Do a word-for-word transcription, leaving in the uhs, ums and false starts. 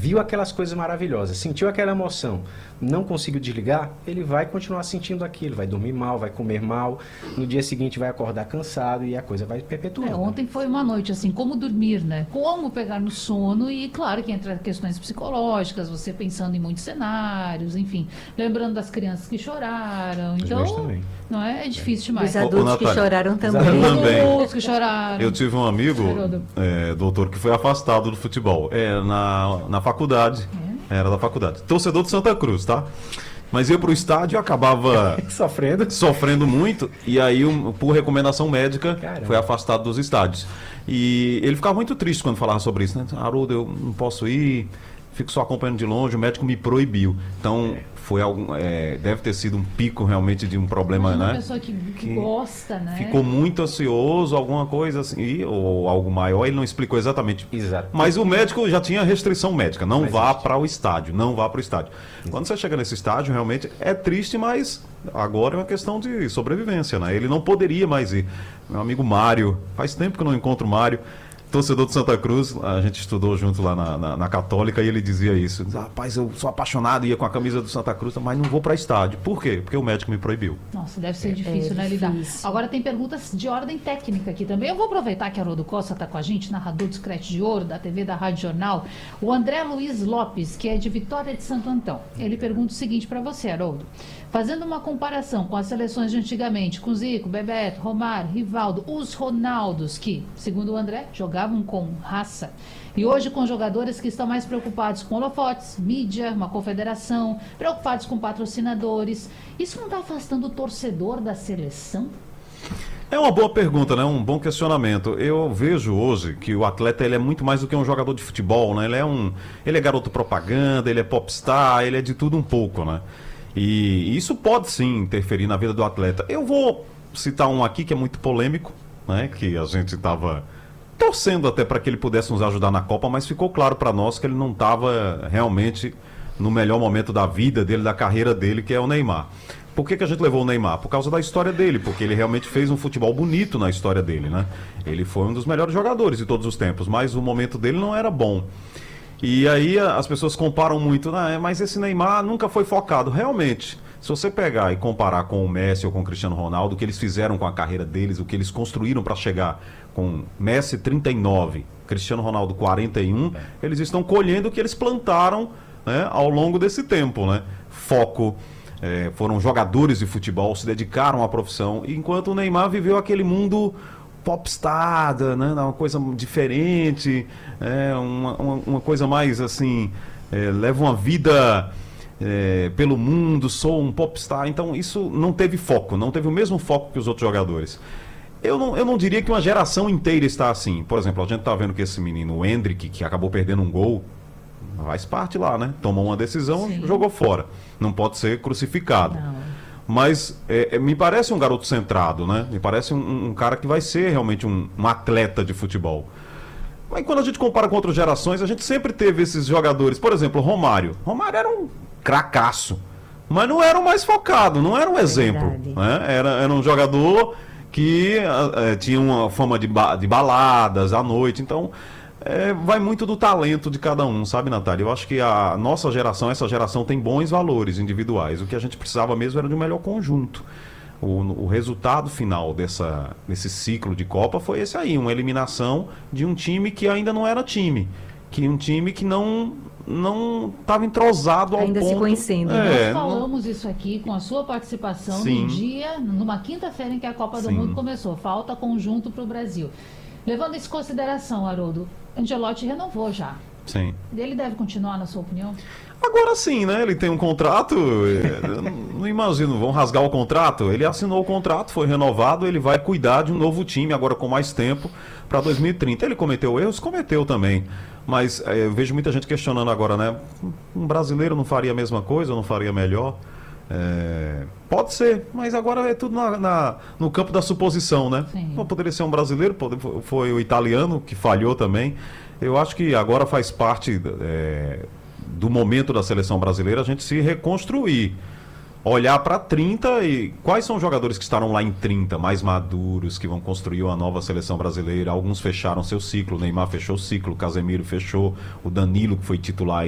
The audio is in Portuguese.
viu aquelas coisas maravilhosas, sentiu aquela emoção, não conseguiu desligar, ele vai continuar sentindo aquilo, vai dormir mal, vai comer mal, no dia seguinte vai acordar cansado e a coisa vai perpetuando. É, ontem foi uma noite assim, como dormir, né? Como pegar no sono e claro que entra questões psicológicas, você pensando em muitos cenários, enfim, lembrando das crianças que choraram, Os então meus também. não é, é difícil demais. Os adultos Ô, que Natália. choraram também. Também. Adultos que choraram. Eu tive um amigo, Haroldo. é, doutor, que foi afastado do futebol. É, na, na faculdade. É? Era da faculdade. Torcedor de Santa Cruz, tá? Mas ia pro estádio e acabava Sofrendo. sofrendo muito. E aí, um, por recomendação médica, Caramba. foi afastado dos estádios. E ele ficava muito triste quando falava sobre isso, né? Haroldo, eu não posso ir, fico só acompanhando de longe, o médico me proibiu. Então, foi algum, é, deve ter sido um pico realmente de um problema, Uma né? pessoa que, que Que gosta, né? Ficou muito ansioso, alguma coisa assim, ou algo maior, ele não explicou exatamente. Exato. Mas o médico já tinha restrição médica, não Mas vá existe. para o estádio, não vá para o estádio. Quando você chega nesse estádio, realmente é triste, mas agora é uma questão de sobrevivência, né? Ele não poderia mais ir. Meu amigo Mário, faz tempo que eu não encontro o Mário, torcedor de Santa Cruz, a gente estudou junto lá na, na, na Católica e ele dizia isso. Rapaz, eu sou apaixonado, ia com a camisa do Santa Cruz, mas não vou para estádio. Por quê? Porque o médico me proibiu. Nossa, deve ser difícil, é né, lidar. difícil. Agora tem perguntas de ordem técnica aqui também. Eu vou aproveitar que a Haroldo Costa está com a gente, narrador do Scratch de Ouro, da T V da Rádio Jornal. O André Luiz Lopes, que é de Vitória de Santo Antão. Ele pergunta o seguinte para você, Haroldo. Fazendo uma comparação com as seleções de antigamente, com Zico, Bebeto, Romário, Rivaldo, os Ronaldos, que, segundo o André, jogavam com raça. E hoje com jogadores que estão mais preocupados com holofotes, mídia, uma confederação, preocupados com patrocinadores. Isso não está afastando o torcedor da seleção? É uma boa pergunta, né? Um bom questionamento. Eu vejo hoje que o atleta ele é muito mais do que um jogador de futebol, né? Ele é um, ele é garoto propaganda, ele é popstar, ele é de tudo um pouco, né? E isso pode sim interferir na vida do atleta. Eu vou citar um aqui que é muito polêmico, né? Que a gente estava torcendo até para que ele pudesse nos ajudar na Copa, mas ficou claro para nós que ele não estava realmente no melhor momento da vida dele, da carreira dele, que é o Neymar. Por que que a gente levou o Neymar? Por causa da história dele, porque ele realmente fez um futebol bonito na história dele, né? Ele foi um dos melhores jogadores de todos os tempos, mas o momento dele não era bom. E aí as pessoas comparam muito, ah, mas esse Neymar nunca foi focado. Realmente, se você pegar e comparar com o Messi ou com o Cristiano Ronaldo, o que eles fizeram com a carreira deles, o que eles construíram para chegar com Messi trinta e nove, Cristiano Ronaldo quarenta e um, eles estão colhendo o que eles plantaram, né, ao longo desse tempo, né? Foco, é, foram jogadores de futebol, se dedicaram à profissão, enquanto o Neymar viveu aquele mundo popstar, né, uma coisa diferente, é, uma, uma, uma coisa mais assim, é, leva uma vida é, pelo mundo, sou um popstar, então isso não teve foco, não teve o mesmo foco que os outros jogadores. Eu não, eu não diria que uma geração inteira está assim. Por exemplo, a gente tá vendo que esse menino, o Endrick, que acabou perdendo um gol, faz parte lá, né? Tomou uma decisão, Sim. jogou fora. Não pode ser crucificado. Não. Mas é, é, me parece um garoto centrado, né? Me parece um, um cara que vai ser realmente um, um atleta de futebol. Mas quando a gente compara com outras gerações, a gente sempre teve esses jogadores. Por exemplo, o Romário. Romário era um cracaço, mas não era o mais focado, não era um exemplo. Né? Era, era um jogador que é, tinha uma fama de, ba de baladas à noite. Então, é, vai muito do talento de cada um, sabe, Natália? Eu acho que a nossa geração, essa geração, tem bons valores individuais. O que a gente precisava mesmo era de um melhor conjunto. O, o resultado final dessa, desse ciclo de Copa foi esse aí, uma eliminação de um time que ainda não era time. Que um time que não não estava entrosado ao Ainda ponto... se conhecendo, É, né? Nós falamos isso aqui com a sua participação Sim. no dia, numa quinta-feira em que a Copa do Sim. Mundo começou. Falta conjunto para o Brasil. Levando isso em consideração, Haroldo, Ancelotti renovou já. Sim. Ele deve continuar, na sua opinião? Agora sim, né? Ele tem um contrato, eu não imagino, vão rasgar o contrato. Ele assinou o contrato, foi renovado, ele vai cuidar de um novo time agora com mais tempo para dois mil e trinta. Ele cometeu erros? Cometeu também. Mas é, eu vejo muita gente questionando agora, né? Um brasileiro não faria a mesma coisa, não faria melhor? É, pode ser, mas agora é tudo na, na, no campo da suposição, né? Não poderia ser um brasileiro, pode, foi o italiano que falhou também. Eu acho que agora faz parte é, do momento da seleção brasileira a gente se reconstruir. Olhar para trinta e quais são os jogadores que estarão lá em trinta, mais maduros, que vão construir uma nova seleção brasileira. Alguns fecharam seu ciclo, o Neymar fechou o ciclo, o Casemiro fechou, o Danilo, que foi titular